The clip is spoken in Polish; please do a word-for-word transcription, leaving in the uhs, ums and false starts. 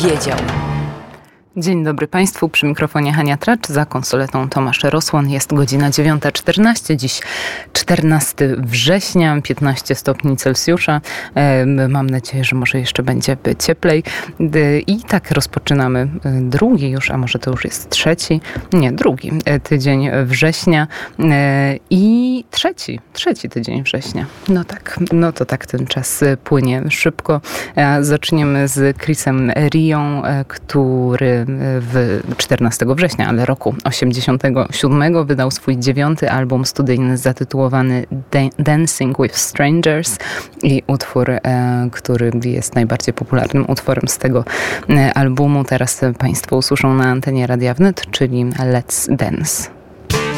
wiedział. Dzień dobry Państwu, przy mikrofonie Hania Tracz, za konsoletą Tomasz Rosłon. Jest godzina dziewiąta czternaście, dziś czternastego września, piętnaście stopni Celsjusza. Mam nadzieję, że może jeszcze będzie cieplej. I tak rozpoczynamy drugi już, a może to już jest trzeci, nie, drugi tydzień września i trzeci, trzeci tydzień września. No tak, no to tak ten czas płynie szybko. Zaczniemy z Chrisem Rią, który w czternastego września, ale roku osiemdziesiątego siódmego wydał swój dziewiąty album studyjny zatytułowany Dancing with Strangers i utwór, który jest najbardziej popularnym utworem z tego albumu, teraz Państwo usłyszą na antenie Radia Wnet, czyli Let's Dance.